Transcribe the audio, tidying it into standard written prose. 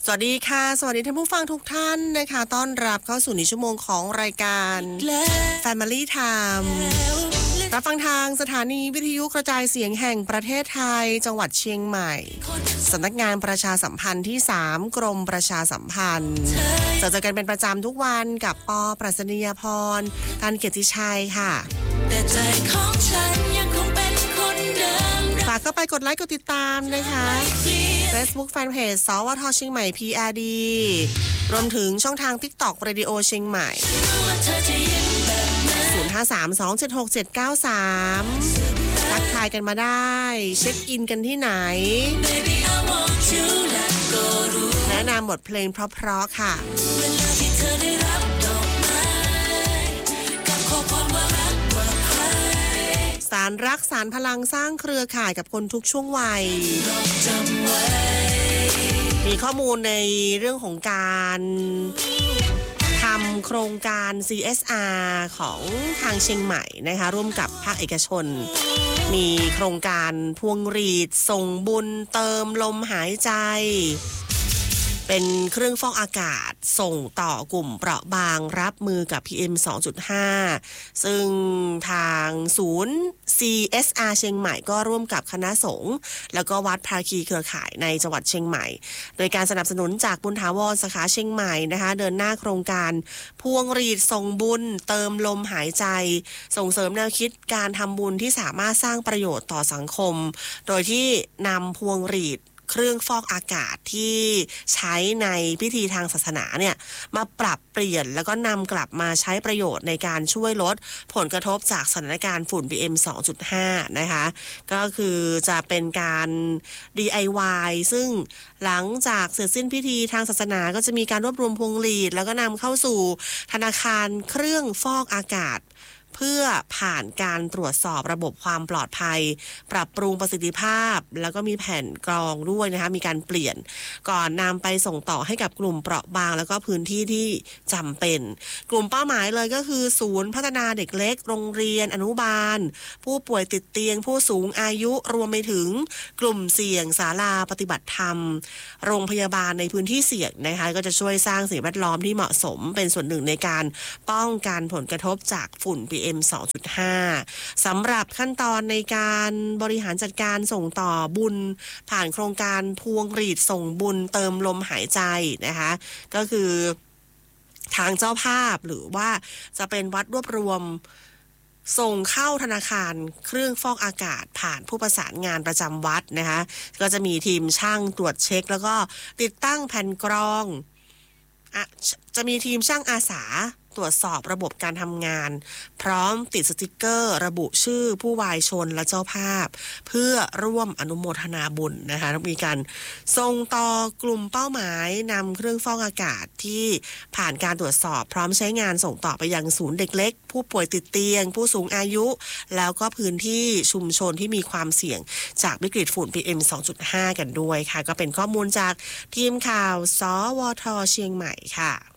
วัสดีค่ะสวัสดีท่านผู้ฟังทุกท่านนะคะต้อนรับเข้าสู่ในชั่วโมงของรายการ Family Time รับฟังทางสถานีวิทยุกระจายเสียงแห่งประเทศไทยจังหวัดเชียงใหม่สำนักงานประชาสัมพันธ์ที่3กรมประชาสัมพันธ์เจอกันเป็นประจำทุกวันกับปอปรัชนียพรการเกียรติชัยค่ะแต่ใจของฉันยังคงเป็นคนเดิมฝากเข้าไปกดไลค์กดติดตามนะคะ Facebook Fanpage สวท.เชียงใหม่ PRD รวมถึงช่องทาง TikTok Radio เชียงใหม่053276793ทักทายกันมาได้เช็คอินกันที่ไหนแนะนำบทเพลงเพราะๆค่ะสารรักสารพลังสร้างเครือข่ายกับคนทุกช่วงวัยมีข้อมูลในเรื่องของการทำโครงการ CSR ของทางเชียงใหม่นะคะร่วมกับภาคเอกชนมีโครงการพวงหรีดส่งบุญเติมลมหายใจเป็นเครื่องฟอกอากาศส่งต่อกลุ่มเปราะบางรับมือกับ PM 2.5 ซึ่งทางศูนย์ CSR เชียงใหม่ก็ร่วมกับคณะสงฆ์แล้วก็วัดภาคีเครือข่ายในจังหวัดเชียงใหม่โดยการสนับสนุนจากบุญถาวรสาขาเชียงใหม่นะคะเดินหน้าโครงการพวงหรีดส่งบุญเติมลมหายใจส่งเสริมแนวคิดการทำบุญที่สามารถสร้างประโยชน์ต่อสังคมโดยที่นำพวงหรีดเครื่องฟอกอากาศที่ใช้ในพิธีทางศาสนาเนี่ยมาปรับเปลี่ยนแล้วก็นำกลับมาใช้ประโยชน์ในการช่วยลดผลกระทบจากสถานการณ์ฝุ่น PM 2.5 นะคะก็คือจะเป็นการ DIY ซึ่งหลังจากเสร็จสิ้นพิธีทางศาสนาก็จะมีการรวบรวมพวงหรีดแล้วก็นำเข้าสู่ธนาคารเครื่องฟอกอากาศเพื่อผ่านการตรวจสอบระบบความปลอดภัยปรับปรุงประสิทธิภาพแล้วก็มีแผ่นกรองด้วยนะคะมีการเปลี่ยนก่อนนำไปส่งต่อให้กับกลุ่มเปราะบางแล้วก็พื้นที่ที่จำเป็นกลุ่มเป้าหมายเลยก็คือศูนย์พัฒนาเด็กเล็กโรงเรียนอนุบาลผู้ป่วยติดเตียงผู้สูงอายุรวมไปถึงกลุ่มเสี่ยงศาลาปฏิบัติธรรมโรงพยาบาลในพื้นที่เสี่ยงนะคะก็จะช่วยสร้างสิ่งแวดล้อมที่เหมาะสมเป็นส่วนหนึ่งในการป้องกันผลกระทบจากฝุ่นPM 2.5 สำหรับขั้นตอนในการบริหารจัดการส่งต่อบุญผ่านโครงการพวงหรีดส่งบุญเติมลมหายใจนะคะก็คือทางเจ้าภาพหรือว่าจะเป็นวัดรวบรวมส่งเข้าธนาคารเครื่องฟอกอากาศผ่านผู้ประสานงานประจำวัดนะคะก็จะมีทีมช่างตรวจเช็คแล้วก็ติดตั้งแผ่นกรองจะมีทีมช่างอาสาตรวจสอบระบบการทำงานพร้อมติดสติกเกอร์ระบุชื่อผู้วายชนและเจ้าภาพเพื่อร่วมอนุโมทนาบุญนะคะมีการส่งต่อกลุ่มเป้าหมายนำเครื่องฟอกอากาศที่ผ่านการตรวจสอบพร้อมใช้งานส่งต่อไปยังศูนย์เด็กเล็กผู้ป่วยติดเตียงผู้สูงอายุแล้วก็พื้นที่ชุมชนที่มีความเสี่ยงจากวิกฤตฝุ่น PM 2.5 กันด้วยค่ะก็เป็นข้อมูลจากทีมข่าวสวท.เชียงใหม่ค่ะ